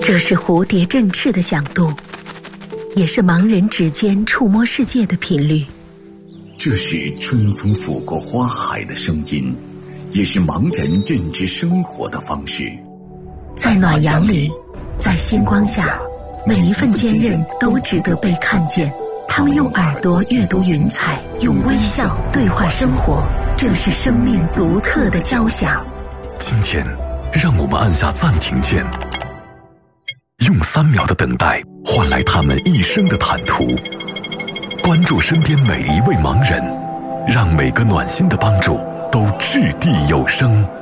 这是蝴蝶振翅的响动，也是盲人指尖触摸世界的频率。 这是春风拂过花海的声音，也是盲人认知生活的方式。 在暖阳里，在星光下，每一份坚韧都值得被看见。他们用耳朵阅读云彩，用微笑对话生活，这是生命独特的交响。 今天，让我们按下暂停键，用3秒的等待换来他们一生的坦途。关注身边每一位盲人，让每个暖心的帮助都掷地有声。